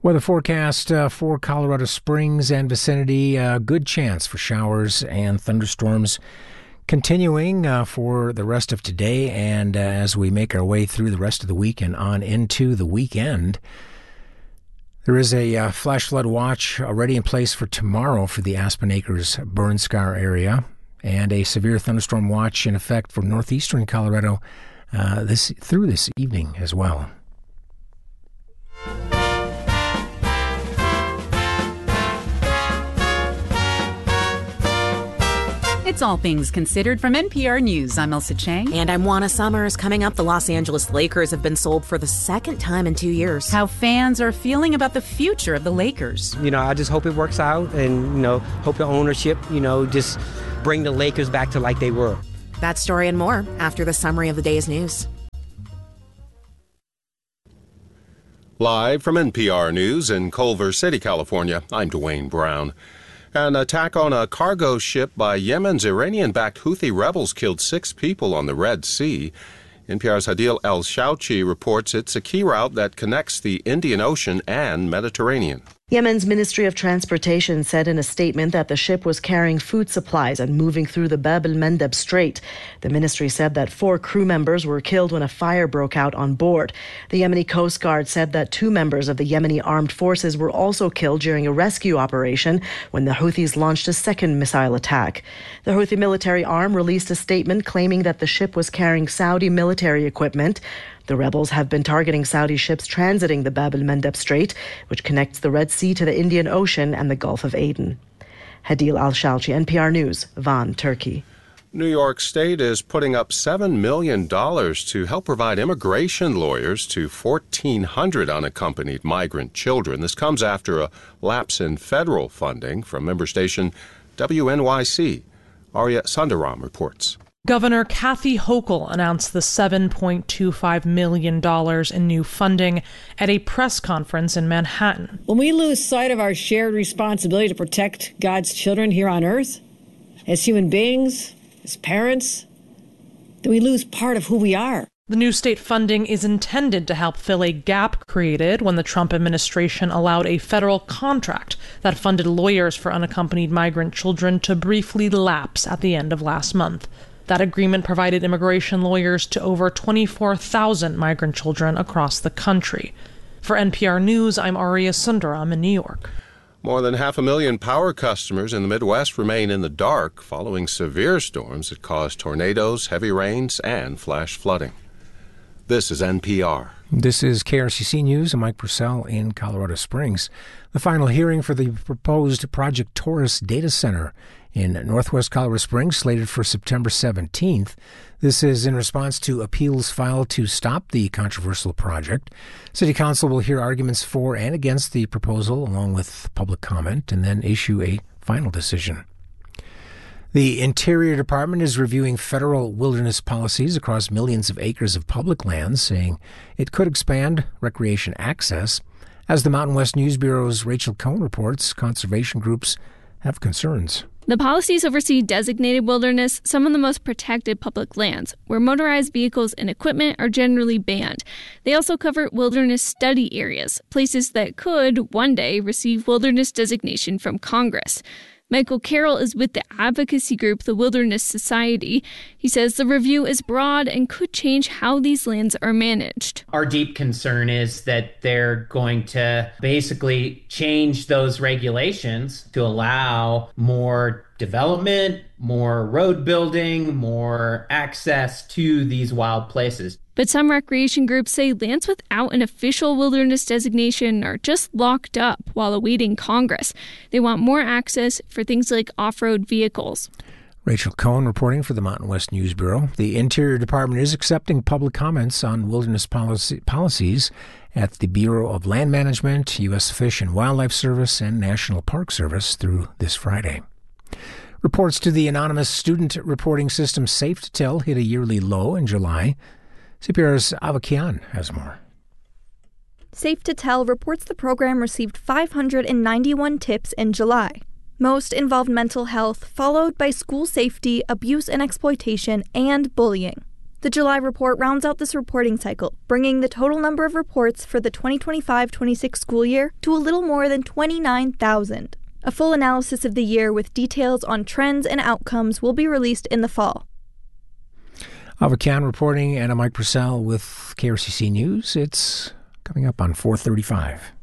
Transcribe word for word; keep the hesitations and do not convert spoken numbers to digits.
Weather forecast uh, for Colorado Springs and vicinity, a uh, good chance for showers and thunderstorms continuing uh, for the rest of today, and uh, as we make our way through the rest of the week and on into the weekend. There is a uh, flash flood watch already in place for tomorrow for the Aspen Acres burn scar area, and a severe thunderstorm watch in effect for northeastern Colorado uh, this through this evening as well. It's All Things Considered from N P R News. I'm Elsa Chang. And I'm Juana Summers. Coming up, the Los Angeles Lakers have been sold for the second time in two years. How fans are feeling about the future of the Lakers. You know, I just hope it works out and, you know, hope the ownership, you know, just bring the Lakers back to like they were. That story and more after the summary of the day's news. Live from N P R News in Culver City, California, I'm Dwayne Brown. An attack on a cargo ship by Yemen's Iranian-backed Houthi rebels killed six people on the Red Sea. N P R's Hadil El-Shouchi reports it's a key route that connects the Indian Ocean and Mediterranean. Yemen's Ministry of Transportation said in a statement that the ship was carrying food supplies and moving through the Bab el-Mandeb Strait. The ministry said that four crew members were killed when a fire broke out on board. The Yemeni Coast Guard said that two members of the Yemeni armed forces were also killed during a rescue operation when the Houthis launched a second missile attack. The Houthi military arm released a statement claiming that the ship was carrying Saudi military equipment. The rebels have been targeting Saudi ships transiting the Bab el-Mandeb Strait, which connects the Red Sea to the Indian Ocean and the Gulf of Aden. Hadil Al-Shalchi, N P R News, Van, Turkey. New York State is putting up seven million dollars to help provide immigration lawyers to fourteen hundred unaccompanied migrant children. This comes after a lapse in federal funding from member station W N Y C. Arya Sundaram reports. Governor Kathy Hochul announced the seven point two five million dollars in new funding at a press conference in Manhattan. When we lose sight of our shared responsibility to protect God's children here on earth, as human beings, as parents, then we lose part of who we are. The new state funding is intended to help fill a gap created when the Trump administration allowed a federal contract that funded lawyers for unaccompanied migrant children to briefly lapse at the end of last month. That agreement provided immigration lawyers to over twenty-four thousand migrant children across the country. For N P R News, I'm Arya Sundaram in New York. More than half a million power customers in the Midwest remain in the dark following severe storms that caused tornadoes, heavy rains, and flash flooding. This is N P R. This is K R C C News. I'm Mike Purcell in Colorado Springs. The final hearing for the proposed Project Taurus data center in northwest Colorado Springs, slated for September seventeenth. This is in response to appeals filed to stop the controversial project. City Council will hear arguments for and against the proposal, along with public comment, and then issue a final decision. The Interior Department is reviewing federal wilderness policies across millions of acres of public lands, saying it could expand recreation access. As the Mountain West News Bureau's Rachel Cohn reports, conservation groups have concerns. The policies oversee designated wilderness, some of the most protected public lands, where motorized vehicles and equipment are generally banned. They also cover wilderness study areas, places that could, one day, receive wilderness designation from Congress. Michael Carroll is with the advocacy group, the Wilderness Society. He says the review is broad and could change how these lands are managed. Our deep concern is that they're going to basically change those regulations to allow more development, more road building, more access to these wild places. But some recreation groups say lands without an official wilderness designation are just locked up while awaiting Congress. They want more access for things like off-road vehicles. Rachel Cohn reporting for the Mountain West News Bureau. The Interior Department is accepting public comments on wilderness policy, policies at the Bureau of Land Management, U S Fish and Wildlife Service, and National Park Service through this Friday. Reports to the anonymous student reporting system Safe2Tell hit a yearly low in July. C P R's Avakian has more. Safe2Tell reports the program received five hundred ninety-one tips in July. Most involved mental health, followed by school safety, abuse and exploitation, and bullying. The July report rounds out this reporting cycle, bringing the total number of reports for the twenty twenty-five twenty-six school year to a little more than twenty-nine thousand. A full analysis of the year with details on trends and outcomes will be released in the fall. Ava Khan reporting, and I'm Mike Purcell with K R C C News. It's coming up on four thirty-five.